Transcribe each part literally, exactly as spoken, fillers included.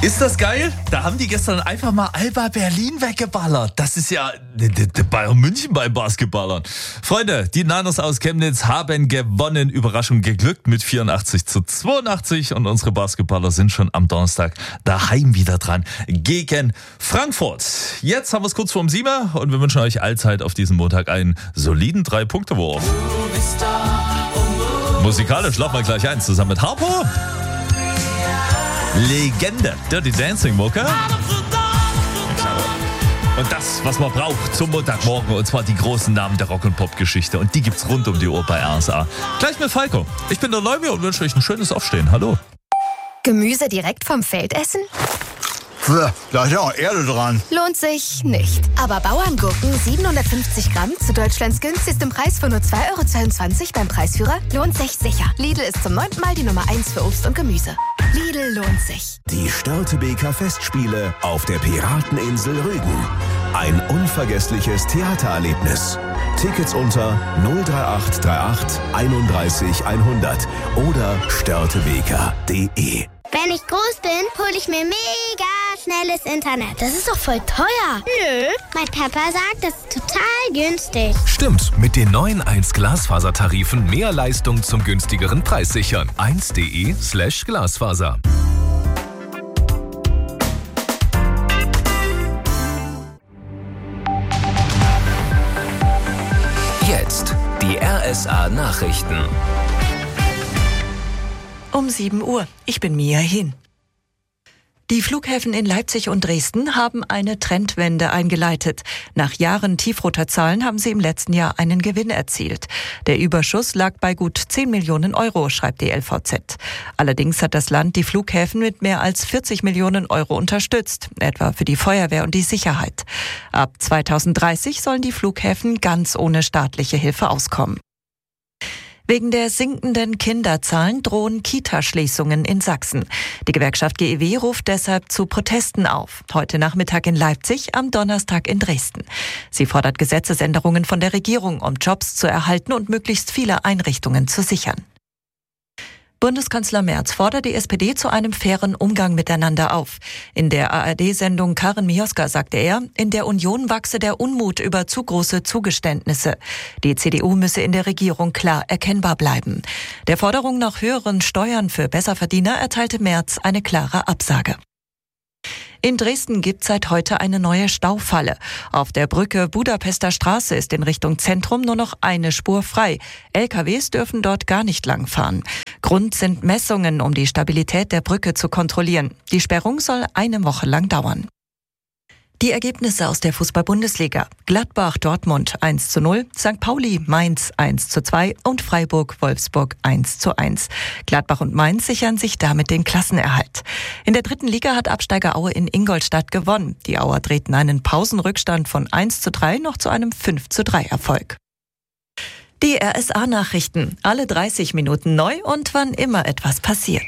Ist das geil? Da haben die gestern einfach mal Alba Berlin weggeballert. Das ist ja der Bayern München beim Basketballern. Freunde, die Niners aus Chemnitz haben gewonnen. Überraschung geglückt mit vierundachtzig zu zweiundachtzig. Und unsere Basketballer sind schon am Donnerstag daheim wieder dran gegen Frankfurt. Jetzt haben wir es kurz vorm Sieben und wir wünschen euch allzeit auf diesen Montag einen soliden Drei-Punkte-Wurf. Musikalisch laufen wir gleich ein, zusammen mit Harpo. Legende, Dirty Dancing Mucke. Und das, was man braucht zum Montagmorgen, und zwar die großen Namen der Rock- und Pop-Geschichte. Und die gibt's rund um die Uhr bei R S A. Gleich mit Falco. Ich bin der Leumi und wünsche euch ein schönes Aufstehen. Hallo. Gemüse direkt vom Feld essen? Pff, da ist ja auch Erde dran. Lohnt sich nicht. Aber Bauerngurken siebenhundertfünfzig Gramm zu Deutschlands günstigstem Preis von nur zwei Euro zweiundzwanzig beim Preisführer lohnt sich sicher. Lidl ist zum neunten Mal die Nummer eins für Obst und Gemüse. Lidl lohnt sich. Die Störtebeker Festspiele auf der Pirateninsel Rügen. Ein unvergessliches Theatererlebnis. Tickets unter null drei acht drei acht einunddreißig hundert oder störtebeker punkt de. Wenn ich groß bin, hole ich mir mega schnelles Internet. Das ist doch voll teuer. Nö, mein Papa sagt, das ist total günstig. Stimmt, mit den neuen eins Glasfasertarifen mehr Leistung zum günstigeren Preis sichern. eins punkt de slash Glasfaser. Jetzt die R S A Nachrichten. Um sieben Uhr. Ich bin Mia Hin. Die Flughäfen in Leipzig und Dresden haben eine Trendwende eingeleitet. Nach Jahren tiefroter Zahlen haben sie im letzten Jahr einen Gewinn erzielt. Der Überschuss lag bei gut zehn Millionen Euro, schreibt die L V Z. Allerdings hat das Land die Flughäfen mit mehr als vierzig Millionen Euro unterstützt, etwa für die Feuerwehr und die Sicherheit. Ab zweitausenddreißig sollen die Flughäfen ganz ohne staatliche Hilfe auskommen. Wegen der sinkenden Kinderzahlen drohen Kita-Schließungen in Sachsen. Die Gewerkschaft G E W ruft deshalb zu Protesten auf. Heute Nachmittag in Leipzig, am Donnerstag in Dresden. Sie fordert Gesetzesänderungen von der Regierung, um Jobs zu erhalten und möglichst viele Einrichtungen zu sichern. Bundeskanzler Merz fordert die S P D zu einem fairen Umgang miteinander auf. In der A R D-Sendung Karin Mioska sagte er, in der Union wachse der Unmut über zu große Zugeständnisse. Die C D U müsse in der Regierung klar erkennbar bleiben. Der Forderung nach höheren Steuern für Besserverdiener erteilte Merz eine klare Absage. In Dresden gibt seit heute eine neue Staufalle. Auf der Brücke Budapester Straße ist in Richtung Zentrum nur noch eine Spur frei. L K Ws dürfen dort gar nicht lang fahren. Grund sind Messungen, um die Stabilität der Brücke zu kontrollieren. Die Sperrung soll eine Woche lang dauern. Die Ergebnisse aus der Fußball-Bundesliga. Gladbach Dortmund eins zu null, Sankt Pauli Mainz eins zu zwei und Freiburg Wolfsburg eins zu eins. Gladbach und Mainz sichern sich damit den Klassenerhalt. In der dritten Liga hat Absteiger Aue in Ingolstadt gewonnen. Die Auer drehten einen Pausenrückstand von eins zu drei noch zu einem fünf zu drei Erfolg. Die R S A-Nachrichten. Alle dreißig Minuten neu und wann immer etwas passiert.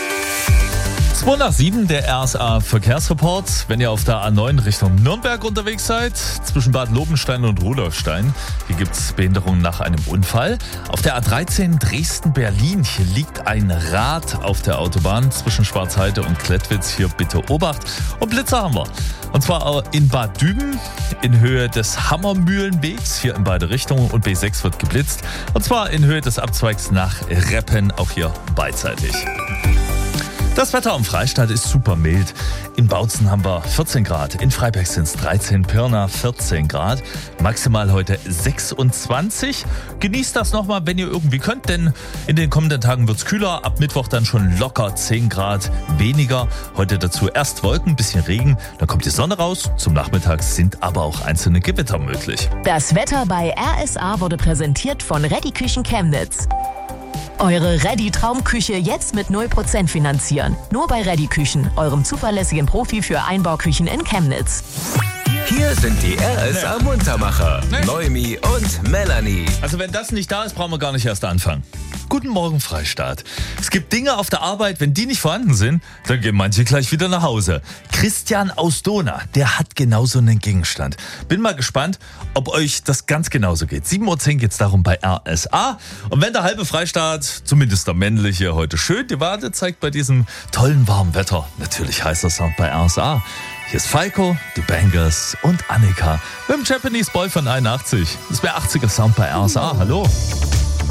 zwei nach sieben, der R S A Verkehrsreport. Wenn ihr auf der A neun Richtung Nürnberg unterwegs seid, zwischen Bad Lobenstein und Rudolfstein, hier gibt es Behinderungen nach einem Unfall. Auf der A dreizehn Dresden-Berlin, hier liegt ein Rad auf der Autobahn zwischen Schwarzheide und Klettwitz. Hier bitte Obacht. Und Blitzer haben wir. Und zwar in Bad Düben in Höhe des Hammermühlenwegs, hier in beide Richtungen. Und B sechs wird geblitzt. Und zwar in Höhe des Abzweigs nach Reppen, auch hier beidseitig. Das Wetter am Freistaat ist super mild. In Bautzen haben wir vierzehn Grad, in Freiberg sind es dreizehn, Pirna vierzehn Grad, maximal heute sechsundzwanzig. Genießt das nochmal, wenn ihr irgendwie könnt, denn in den kommenden Tagen wird es kühler. Ab Mittwoch dann schon locker zehn Grad weniger. Heute dazu erst Wolken, bisschen Regen, dann kommt die Sonne raus. Zum Nachmittag sind aber auch einzelne Gewitter möglich. Das Wetter bei R S A wurde präsentiert von Ready Küchen Chemnitz. Eure Ready-Traumküche jetzt mit null Prozent finanzieren. Nur bei Ready Küchen, eurem zuverlässigen Profi für Einbauküchen in Chemnitz. Hier sind die R S A Muntermacher, Nee. Noemi und Melanie. Also wenn das nicht da ist, brauchen wir gar nicht erst anfangen. Guten Morgen, Freistaat. Es gibt Dinge auf der Arbeit, wenn die nicht vorhanden sind, dann gehen manche gleich wieder nach Hause. Christian aus Dohna, der hat genauso einen Gegenstand. Bin mal gespannt, ob euch das ganz genauso geht. sieben Uhr zehn geht's darum bei R S A. Und wenn der halbe Freistaat, zumindest der männliche, heute schön die Wade zeigt bei diesem tollen warmen Wetter, natürlich heißer Sound bei R S A. Hier ist Falco, die Bangers und Annika mit dem Japanese Boy von einundachtzig. Das wäre achtziger Sound bei R S A. Hallo.